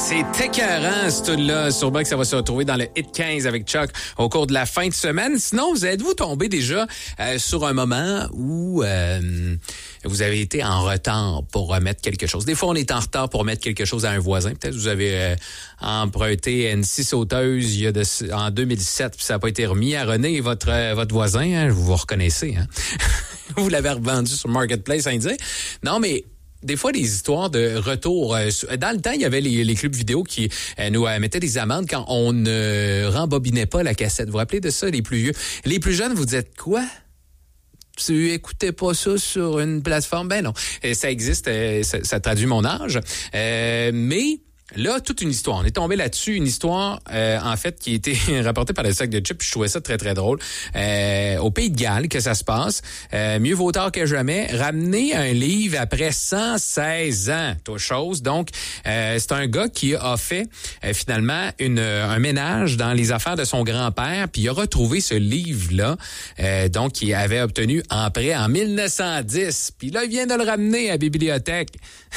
C'est écœurant, ce tune-là. Sûrement que ça va se retrouver dans le Hit 15 avec Chuck au cours de la fin de semaine. Sinon, êtes-vous tombé déjà sur un moment où vous avez été en retard pour remettre quelque chose? Des fois, on est en retard pour remettre quelque chose à un voisin. Peut-être que vous avez emprunté une scie sauteuse en 2007 puis ça n'a pas été remis à René, votre voisin. Hein, vous vous reconnaissez. Hein? Vous l'avez revendu sur Marketplace, hein, dire. Non, mais... Des fois, des histoires de retour. Dans le temps, il y avait les clubs vidéo qui nous mettaient des amendes quand on ne rembobinait pas la cassette. Vous vous rappelez de ça, les plus vieux? Les plus jeunes, vous dites quoi? Tu écoutais pas ça sur une plateforme? Ben non. Ça existe, ça traduit mon âge. Mais... Là, toute une histoire. On est tombé là-dessus, une histoire, en fait, qui a été rapportée par le sac de chips. Je trouvais ça très, très drôle. Au Pays de Galles, que ça se passe. Mieux vaut tard que jamais. Ramener un livre après 116 ans, toute chose. Donc, c'est un gars qui a fait, finalement, un ménage dans les affaires de son grand-père. Puis, il a retrouvé ce livre-là, donc, qu'il avait obtenu en prêt en 1910. Puis là, il vient de le ramener à la bibliothèque.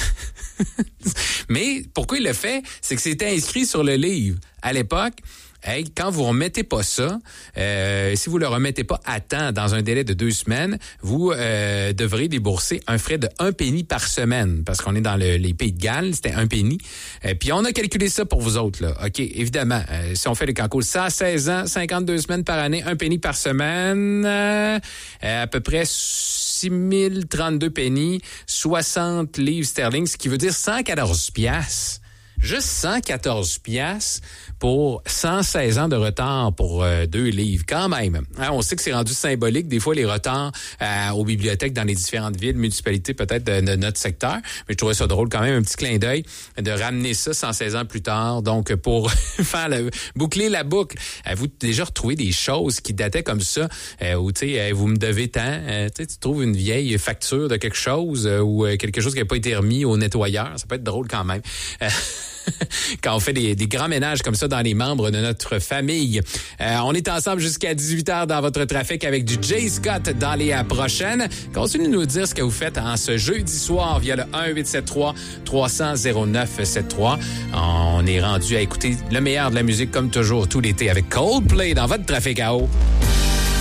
Mais pourquoi il le fait? C'est que c'était inscrit sur le livre. À l'époque, hey, quand vous remettez pas ça, si vous le remettez pas à temps dans un délai de 2 semaines, vous devrez débourser un frais de 1 penny par semaine. Parce qu'on est dans les Pays de Galles, c'était 1 penny. Puis on a calculé ça pour vous autres, là. OK, évidemment, si on fait les calculs, 116 ans, 52 semaines par année, 1 penny par semaine, à peu près 6032 pennies, 60 livres sterling, ce qui veut dire 114 piastres. Juste 114 piastres pour 116 ans de retard pour 2 livres. Quand même. Hein, on sait que c'est rendu symbolique, des fois, les retards aux bibliothèques dans les différentes villes, municipalités peut-être de notre secteur. Mais je trouvais ça drôle quand même, un petit clin d'œil de ramener ça 116 ans plus tard. Donc, pour faire boucler la boucle. Vous déjà retrouvé des choses qui dataient comme ça, où, tu sais, vous me devez tant. Tu trouves une vieille facture de quelque chose ou quelque chose qui n'a pas été remis au nettoyeur. Ça peut être drôle quand même. Quand on fait des grands ménages comme ça dans les membres de notre famille. On est ensemble jusqu'à 18h dans votre trafic avec du Jay Scott dans les prochaines. Continuez de nous dire ce que vous faites en ce jeudi soir via le 1-873-300-0973. On est rendu à écouter le meilleur de la musique comme toujours tout l'été avec Coldplay dans votre trafic à eau.